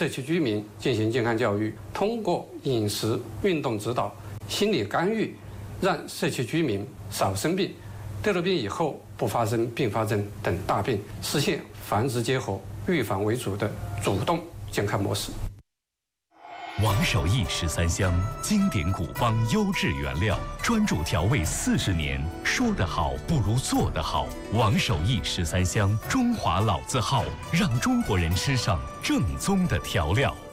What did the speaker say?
社区居民进行健康教育，通过饮食、运动指导、心理干预，让社区居民少生病，得了病以后不发生并发症等大病，实现防治结合、预防为主的主动健康模式。 王守义13香，经典古方，优质原料，专注调味40年。说得好不如做得好。王守义13香，中华老字号，让中国人吃上正宗的调料。